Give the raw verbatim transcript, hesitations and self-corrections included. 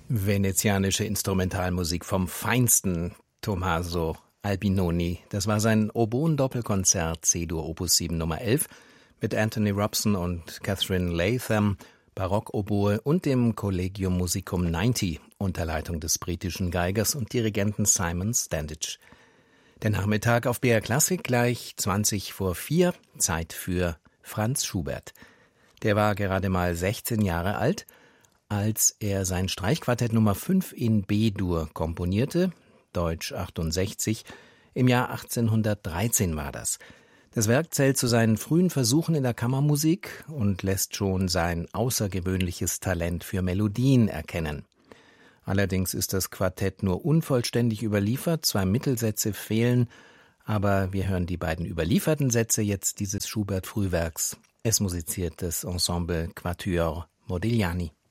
Venezianische Instrumentalmusik vom Feinsten, Tommaso Albinoni. Das war sein Oboen-Doppelkonzert C-Dur Opus sieben Nummer elf mit Anthony Robson und Catherine Latham, Barockoboe und dem Collegium Musicum neunzig unter Leitung des britischen Geigers und Dirigenten Simon Standage. Der Nachmittag auf B R Klassik gleich zwanzig vor vier, Zeit für Franz Schubert. Der war gerade mal sechzehn Jahre alt, als er sein Streichquartett Nummer fünf in B-Dur komponierte, Deutsch achtundsechzig, im Jahr achtzehnhundertdreizehn war das. Das Werk zählt zu seinen frühen Versuchen in der Kammermusik und lässt schon sein außergewöhnliches Talent für Melodien erkennen. Allerdings ist das Quartett nur unvollständig überliefert, zwei Mittelsätze fehlen, aber wir hören die beiden überlieferten Sätze jetzt dieses Schubert-Frühwerks. Es musiziert das Ensemble Quatuor Modigliani.